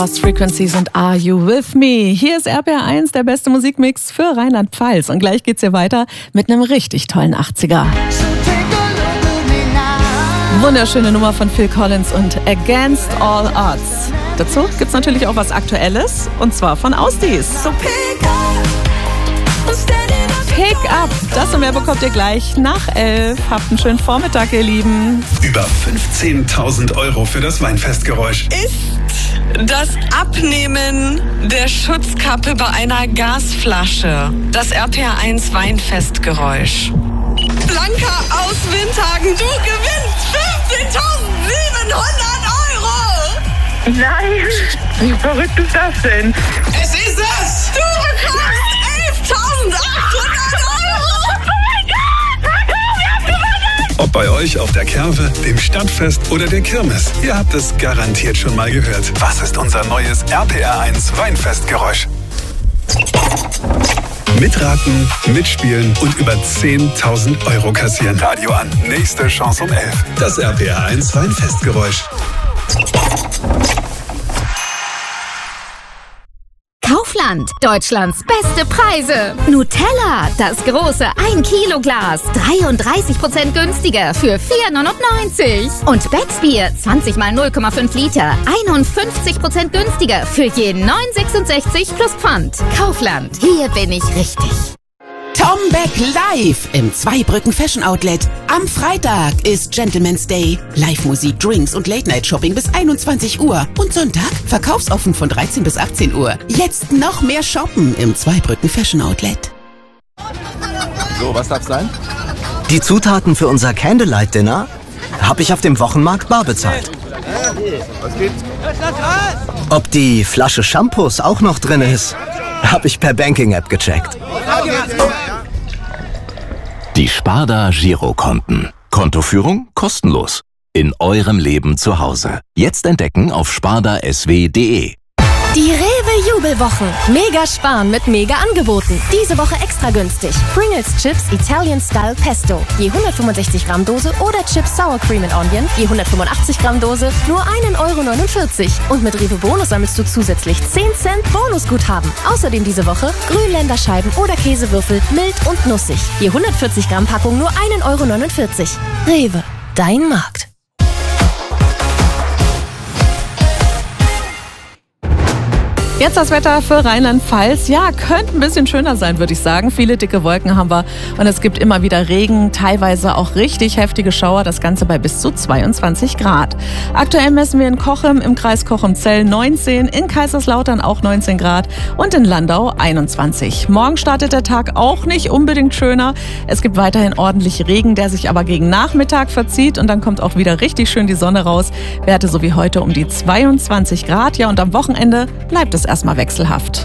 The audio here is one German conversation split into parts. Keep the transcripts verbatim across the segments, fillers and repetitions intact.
Lost Frequencies und Are You With Me? Hier ist R P R eins, der beste Musikmix für Rheinland-Pfalz. Und gleich geht's hier weiter mit einem richtig tollen achtziger. Wunderschöne Nummer von Phil Collins und Against All Odds. Dazu gibt's natürlich auch was Aktuelles, und zwar von Ausdies. Pick up, das und mehr bekommt ihr gleich nach elf. Habt einen schönen Vormittag, ihr Lieben. Über fünfzehntausend Euro für das Weinfestgeräusch. Ist das Abnehmen der Schutzkappe bei einer Gasflasche das R P R eins Weinfestgeräusch. Blanca aus Windhagen, du gewinnst fünfzehntausendsiebenhundert Euro! Nein, wie verrückt ist das denn? Es ist es! Du bekommst elftausendachthundert Euro! Oh mein Gott! Wir haben gewonnen! Ob bei euch auf der Kerwe, dem Stadtfest oder der Kirmes, ihr habt es garantiert schon mal gehört. Was ist unser neues R P R eins Weinfestgeräusch? Mitraten, mitspielen und über zehntausend Euro kassieren. Radio an. Nächste Chance um elf. Das R P R eins Weinfestgeräusch. Kaufland, Deutschlands beste Preise. Nutella, das große ein Kilo Glas, dreiunddreißig Prozent günstiger für vier neunundneunzig. Und Becksbier, zwanzig mal null Komma fünf Liter, einundfünfzig Prozent günstiger für je neun sechsundsechzig plus Pfand. Kaufland, hier bin ich richtig. Tom Beck live im Zweibrücken Fashion Outlet. Am Freitag ist Gentleman's Day. Live-Musik, Drinks und Late-Night-Shopping bis einundzwanzig Uhr. Und Sonntag verkaufsoffen von dreizehn bis achtzehn Uhr. Jetzt noch mehr shoppen im Zweibrücken Fashion Outlet. So, was darf's sein? Die Zutaten für unser Candlelight-Dinner habe ich auf dem Wochenmarkt bar bezahlt. Was gibt's? Ob die Flasche Shampoos auch noch drin ist, habe ich per Banking-App gecheckt. Die Sparda Girokonten. Kontoführung kostenlos. In eurem Leben zu Hause. Jetzt entdecken auf sparda s w punkt d e. Die Rewe Jubelwochen. Mega sparen mit mega Angeboten. Diese Woche extra günstig. Pringles Chips Italian Style Pesto. Je hundertfünfundsechzig Gramm Dose oder Chips Sour Cream and Onion. Je hundertfünfundachtzig Gramm Dose. Nur ein Euro neunundvierzig. Und mit Rewe Bonus sammelst du zusätzlich zehn Cent Bonusguthaben. Außerdem diese Woche Grünländerscheiben oder Käsewürfel mild und nussig. Je hundertvierzig Gramm Packung nur ein Euro neunundvierzig. Rewe, dein Markt. Jetzt das Wetter für Rheinland-Pfalz. Ja, könnte ein bisschen schöner sein, würde ich sagen. Viele dicke Wolken haben wir und es gibt immer wieder Regen, teilweise auch richtig heftige Schauer. Das Ganze bei bis zu zweiundzwanzig Grad. Aktuell messen wir in Cochem im Kreis Cochem-Zell neunzehn, in Kaiserslautern auch neunzehn Grad und in Landau einundzwanzig. Morgen startet der Tag auch nicht unbedingt schöner. Es gibt weiterhin ordentlich Regen, der sich aber gegen Nachmittag verzieht und dann kommt auch wieder richtig schön die Sonne raus. Werte so wie heute um die zweiundzwanzig Grad. Ja, und am Wochenende bleibt es erstmal wechselhaft.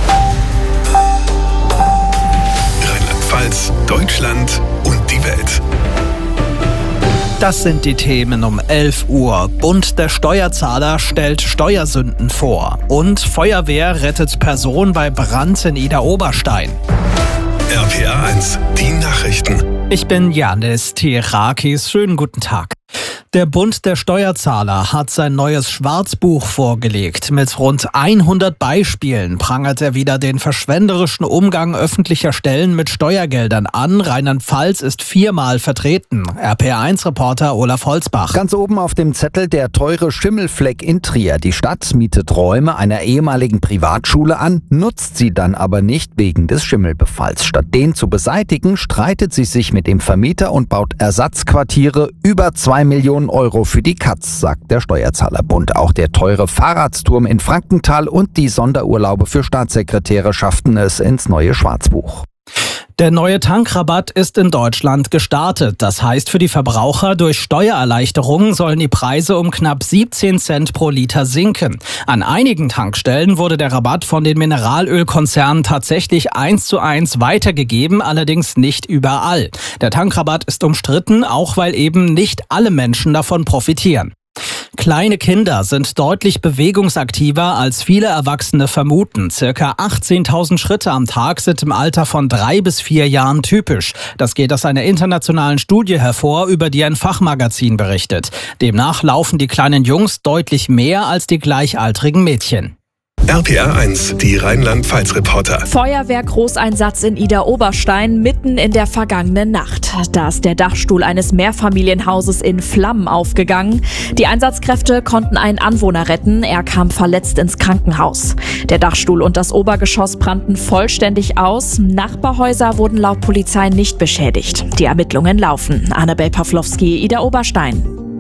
Rheinland-Pfalz, Deutschland und die Welt. Das sind die Themen um elf Uhr. Bund der Steuerzahler stellt Steuersünden vor. Und Feuerwehr rettet Person bei Brand in Idar-Oberstein. R P R eins, die Nachrichten. Ich bin Janis Tirakis. Schönen guten Tag. Der Bund der Steuerzahler hat sein neues Schwarzbuch vorgelegt. Mit rund hundert Beispielen prangert er wieder den verschwenderischen Umgang öffentlicher Stellen mit Steuergeldern an. Rheinland-Pfalz ist viermal vertreten. R P R eins Reporter Olaf Holzbach. Ganz oben auf dem Zettel der teure Schimmelfleck in Trier. Die Stadt mietet Räume einer ehemaligen Privatschule an, nutzt sie dann aber nicht wegen des Schimmelbefalls. Statt den zu beseitigen, streitet sie sich mit dem Vermieter und baut Ersatzquartiere über zwei Millionen Euro für die Katz, sagt der Steuerzahlerbund. Auch der teure Fahrradsturm in Frankenthal und die Sonderurlaube für Staatssekretäre schafften es ins neue Schwarzbuch. Der neue Tankrabatt ist in Deutschland gestartet. Das heißt für die Verbraucher, durch Steuererleichterungen sollen die Preise um knapp siebzehn Cent pro Liter sinken. An einigen Tankstellen wurde der Rabatt von den Mineralölkonzernen tatsächlich eins zu eins weitergegeben, allerdings nicht überall. Der Tankrabatt ist umstritten, auch weil eben nicht alle Menschen davon profitieren. Kleine Kinder sind deutlich bewegungsaktiver, als viele Erwachsene vermuten. Circa achtzehntausend Schritte am Tag sind im Alter von drei bis vier Jahren typisch. Das geht aus einer internationalen Studie hervor, über die ein Fachmagazin berichtet. Demnach laufen die kleinen Jungs deutlich mehr als die gleichaltrigen Mädchen. R P R eins, die Rheinland-Pfalz-Reporter. Feuerwehr-Großeinsatz in Idar-Oberstein mitten in der vergangenen Nacht. Da ist der Dachstuhl eines Mehrfamilienhauses in Flammen aufgegangen. Die Einsatzkräfte konnten einen Anwohner retten. Er kam verletzt ins Krankenhaus. Der Dachstuhl und das Obergeschoss brannten vollständig aus. Nachbarhäuser wurden laut Polizei nicht beschädigt. Die Ermittlungen laufen. Annabel Pawlowski, Idar-Oberstein.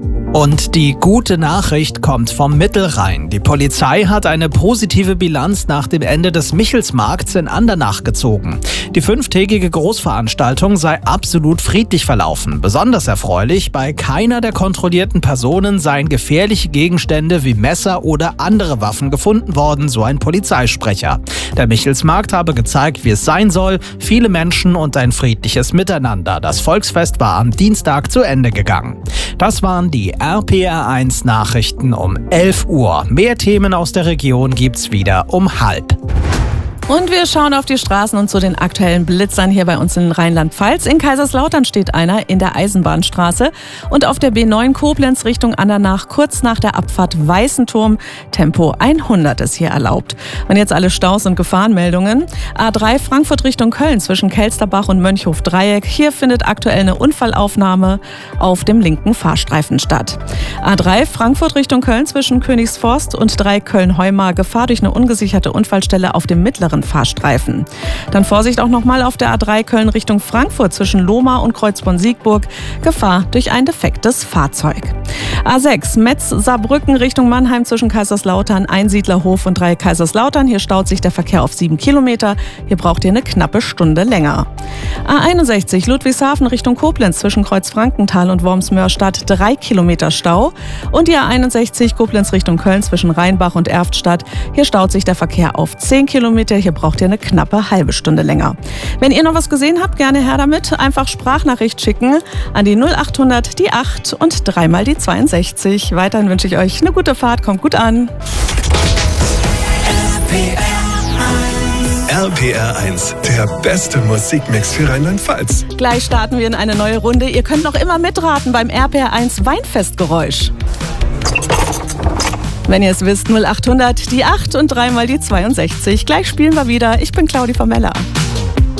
Und die gute Nachricht kommt vom Mittelrhein. Die Polizei hat eine positive Bilanz nach dem Ende des Michelsmarkts in Andernach gezogen. Die fünftägige Großveranstaltung sei absolut friedlich verlaufen. Besonders erfreulich, bei keiner der kontrollierten Personen seien gefährliche Gegenstände wie Messer oder andere Waffen gefunden worden, so ein Polizeisprecher. Der Michelsmarkt habe gezeigt, wie es sein soll. Viele Menschen und ein friedliches Miteinander. Das Volksfest war am Dienstag zu Ende gegangen. Das waren die R P R eins Nachrichten um elf Uhr. Mehr Themen aus der Region gibt's wieder um halb. Und wir schauen auf die Straßen und zu den aktuellen Blitzern hier bei uns in Rheinland-Pfalz. In Kaiserslautern steht einer in der Eisenbahnstraße und auf der B neun Koblenz Richtung Andernach kurz nach der Abfahrt Weißenturm. Tempo hundert ist hier erlaubt. Und jetzt alle Staus und Gefahrenmeldungen. A drei Frankfurt Richtung Köln zwischen Kelsterbach und Mönchhof-Dreieck. Hier findet aktuell eine Unfallaufnahme auf dem linken Fahrstreifen statt. A drei Frankfurt Richtung Köln zwischen Königsforst und drei Köln-Heumar. Gefahr durch eine ungesicherte Unfallstelle auf dem mittleren Fahrstreifen. Dann Vorsicht auch nochmal auf der A drei Köln Richtung Frankfurt zwischen Lohmar und Kreuzborn-Siegburg. Gefahr durch ein defektes Fahrzeug. A sechs Metz-Saarbrücken Richtung Mannheim zwischen Kaiserslautern, Einsiedlerhof und drei Kaiserslautern. Hier staut sich der Verkehr auf sieben Kilometer. Hier braucht ihr eine knappe Stunde länger. A einundsechzig Ludwigshafen Richtung Koblenz zwischen Kreuzfrankenthal und Wormsmörstadt. drei Kilometer Stau. Und die A einundsechzig Koblenz Richtung Köln zwischen Rheinbach und Erftstadt. Hier staut sich der Verkehr auf zehn Kilometer. Hier braucht ihr eine knappe halbe Stunde länger. Wenn ihr noch was gesehen habt, gerne her damit. Einfach Sprachnachricht schicken an die null achthundert, die acht und dreimal die zweiundsechzig. Weiterhin wünsche ich euch eine gute Fahrt. Kommt gut an. R P R eins, der beste Musikmix für Rheinland-Pfalz. Gleich starten wir in eine neue Runde. Ihr könnt noch immer mitraten beim R P R eins Weinfestgeräusch. Wenn ihr es wisst, null achthundert, die acht und dreimal die zweiundsechzig. Gleich spielen wir wieder. Ich bin Claudi Vermeller.